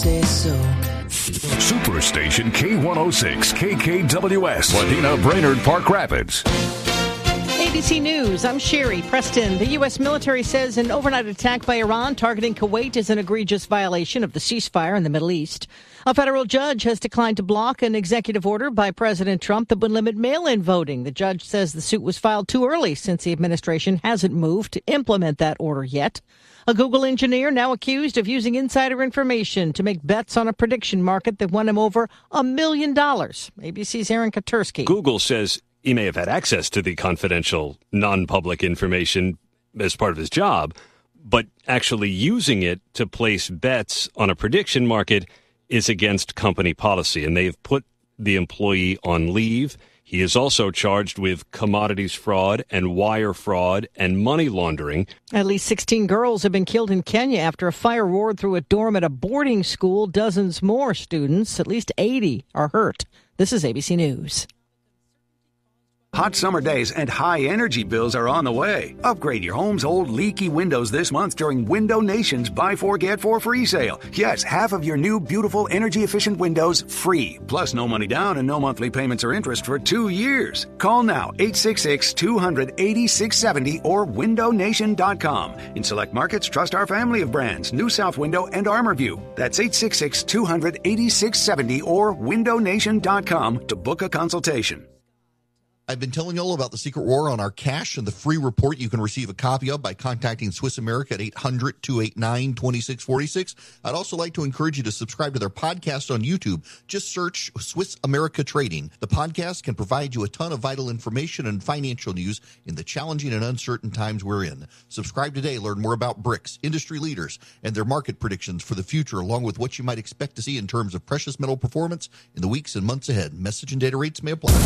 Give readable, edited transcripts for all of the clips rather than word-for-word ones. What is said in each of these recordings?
Say so. Superstation K106, KKWS, Wadena, Brainerd, Park Rapids. ABC News, I'm Sherry Preston. The U.S. military says an overnight attack by Iran targeting Kuwait is an egregious violation of the ceasefire in the Middle East. A federal judge has declined to block an executive order by President Trump that would limit mail-in voting. The judge says the suit was filed too early since the administration hasn't moved to implement that order yet. A Google engineer now accused of using insider information to make bets on a prediction market that won him over $1 million. ABC's Aaron Katursky. Google says he may have had access to the confidential, non-public information as part of his job, but actually using it to place bets on a prediction market is against company policy, and they've put the employee on leave. He is also charged with commodities fraud and wire fraud and money laundering. At least 16 girls have been killed in Kenya after a fire roared through a dorm at a boarding school. Dozens more students, at least 80, are hurt. This is ABC News. Hot summer days and high energy bills are on the way. Upgrade your home's old leaky windows this month during Window Nation's Buy 4 Get 4 free sale. Yes, half of your new beautiful energy efficient windows free. Plus no money down and no monthly payments or interest for 2 years. Call now 866-200-8670 or windownation.com. In select markets, trust our family of brands, New South Window and ArmorView. That's 866-200-8670 or windownation.com to book a consultation. I've been telling you all about the secret war on our cash and the free report you can receive a copy of by contacting Swiss America at 800-289-2646. I'd also like to encourage you to subscribe to their podcast on YouTube. Just search Swiss America Trading. The podcast can provide you a ton of vital information and financial news in the challenging and uncertain times we're in. Subscribe today. Learn more about BRICS, industry leaders, and their market predictions for the future, along with what you might expect to see in terms of precious metal performance in the weeks and months ahead. Message and data rates may apply.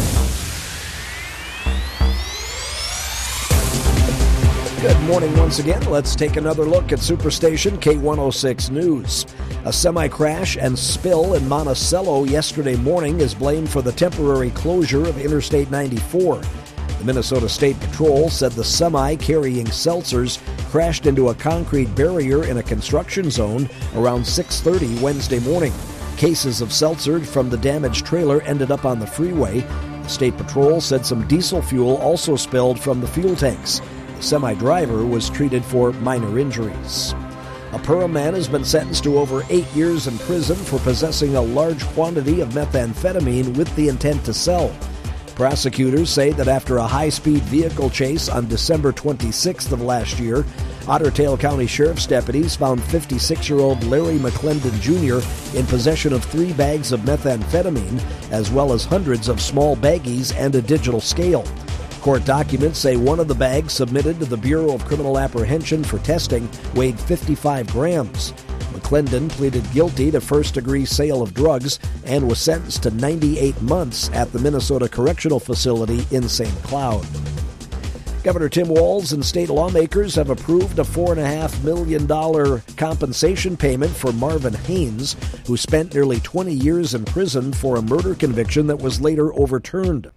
Good morning once again. Let's take another look at Superstation K106 News. A semi-crash and spill in Monticello yesterday morning is blamed for the temporary closure of Interstate 94. The Minnesota State Patrol said the semi carrying seltzers crashed into a concrete barrier in a construction zone around 6:30 Wednesday morning. Cases of seltzer from the damaged trailer ended up on the freeway. The State Patrol said some diesel fuel also spilled from the fuel tanks. The semi-driver was treated for minor injuries. A Perham man has been sentenced to over 8 years in prison for possessing a large quantity of methamphetamine with the intent to sell. Prosecutors say that after a high-speed vehicle chase on December 26th of last year, Otter Tail County Sheriff's deputies found 56-year-old Larry McClendon Jr. in possession of 3 bags of methamphetamine, as well as hundreds of small baggies and a digital scale. Court documents say one of the bags submitted to the Bureau of Criminal Apprehension for testing weighed 55 grams. McClendon pleaded guilty to first-degree sale of drugs and was sentenced to 98 months at the Minnesota Correctional Facility in St. Cloud. Governor Tim Walz and state lawmakers have approved a $4.5 million compensation payment for Marvin Haynes, who spent nearly 20 years in prison for a murder conviction that was later overturned.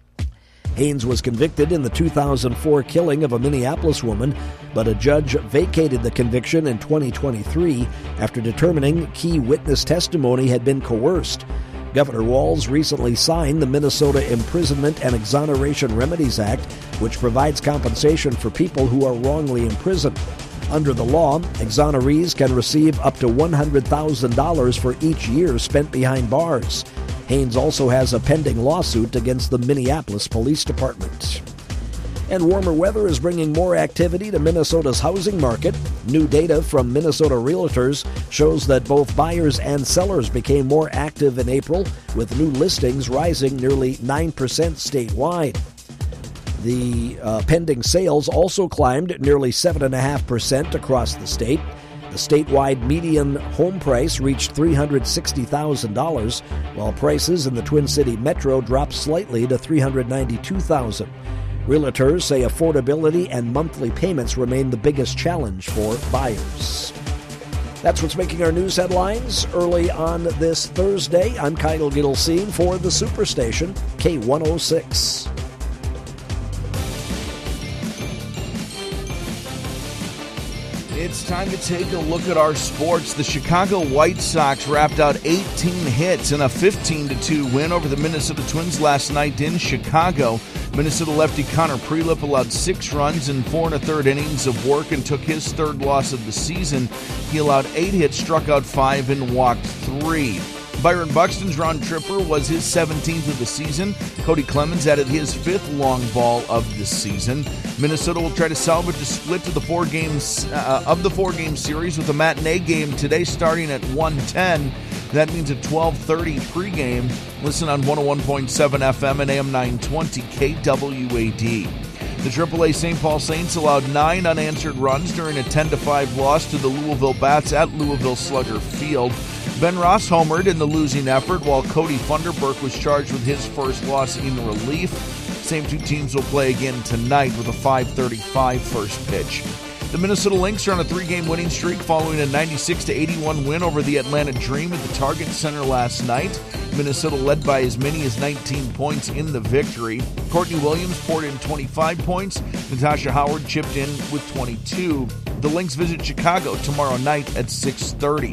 Haynes was convicted in the 2004 killing of a Minneapolis woman, but a judge vacated the conviction in 2023 after determining key witness testimony had been coerced. Governor Walz recently signed the Minnesota Imprisonment and Exoneration Remedies Act, which provides compensation for people who are wrongly imprisoned. Under the law, exonerees can receive up to $100,000 for each year spent behind bars. Haynes also has a pending lawsuit against the Minneapolis Police Department. And warmer weather is bringing more activity to Minnesota's housing market. New data from Minnesota Realtors shows that both buyers and sellers became more active in April, with new listings rising nearly 9% statewide. The pending sales also climbed nearly 7.5% across the state. The statewide median home price reached $360,000, while prices in the Twin City Metro dropped slightly to $392,000. Realtors say affordability and monthly payments remain the biggest challenge for buyers. That's what's making our news headlines early on this Thursday. I'm Kyle Gittlesean for the Superstation, K106. It's time to take a look at our sports. The Chicago White Sox wrapped out 18 hits in a 15-2 win over the Minnesota Twins last night in Chicago. Minnesota lefty Connor Prelip allowed 6 runs in 4 1/3 innings of work and took his 3rd loss of the season. He allowed 8 hits, struck out 5, and walked 3. Byron Buxton's round tripper was his 17th of the season. Cody Clemens added his 5th long ball of the season. Minnesota will try to salvage a split to the 4 games of the 4-game series with a matinee game today starting at 1:10. That means a 12:30 pregame. Listen on 101.7 FM and AM 920 KWAD. The AAA St. Paul Saints allowed 9 unanswered runs during a 10-5 loss to the Louisville Bats at Louisville Slugger Field. Ben Ross homered in the losing effort, while Cody Funderburk was charged with his first loss in relief. Same 2 teams will play again tonight with a 5:35 first pitch. The Minnesota Lynx are on a 3-game winning streak following a 96-81 win over the Atlanta Dream at the Target Center last night. Minnesota led by as many as 19 points in the victory. Courtney Williams poured in 25 points. Natasha Howard chipped in with 22. The Lynx visit Chicago tomorrow night at 6:30.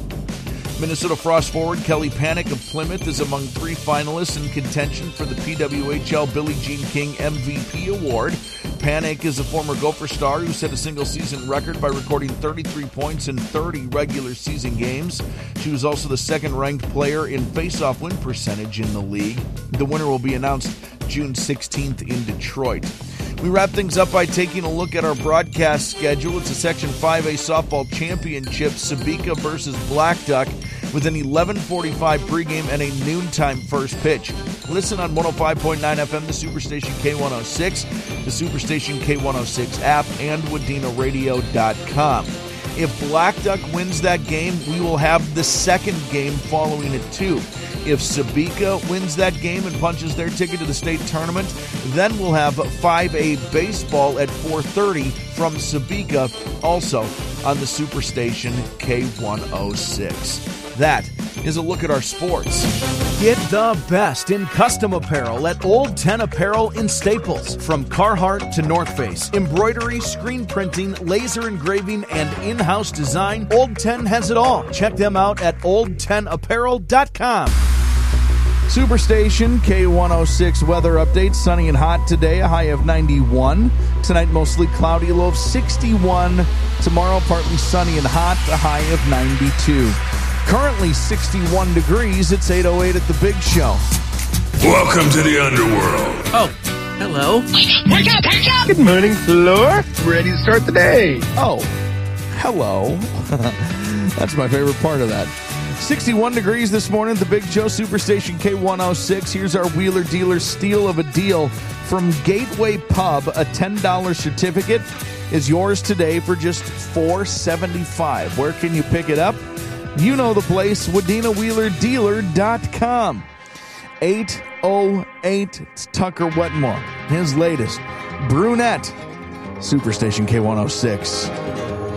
Minnesota Frost forward Kelly Panic of Plymouth is among 3 finalists in contention for the PWHL Billie Jean King MVP Award. Panic is a former Gopher star who set a single-season record by recording 33 points in 30 regular season games. She was also the 2nd-ranked player in face-off win percentage in the league. The winner will be announced June 16th in Detroit. We wrap things up by taking a look at our broadcast schedule. It's a Section 5A softball championship, Sabika versus Black Duck, with an 11:45 pregame and a noontime first pitch. Listen on 105.9 FM, the Superstation K106, the Superstation K106 app, and WadinaRadio.com. If Black Duck wins that game, we will have the 2nd game following it too. If Sabika wins that game and punches their ticket to the state tournament, then we'll have 5A baseball at 4:30 from Sabika, also on the Superstation K106. That is a look at our sports. Get the best in custom apparel at Old 10 Apparel in Staples. From Carhartt to North Face, embroidery, screen printing, laser engraving, and in-house design, Old 10 has it all. Check them out at old10apparel.com. Superstation K106 weather update. Sunny and hot today, a high of 91. Tonight, mostly cloudy, a low of 61. Tomorrow, partly sunny and hot, a high of 92. Currently 61 degrees. It's 8:08 at the Big Show. Welcome to the underworld. Oh, hello. Wake up, wake up! Good morning, Floor. Ready to start the day. Oh, hello. That's my favorite part of that. 61 degrees this morning at the Big Show, Superstation K106. Here's our Wheeler Dealer steal of a deal from Gateway Pub. A $10 certificate is yours today for just $4.75. Where can you pick it up? You know the place, WadinaWheelerDealer.com. 8:08, it's Tucker Wetmore. His latest, Brunette, Superstation K106.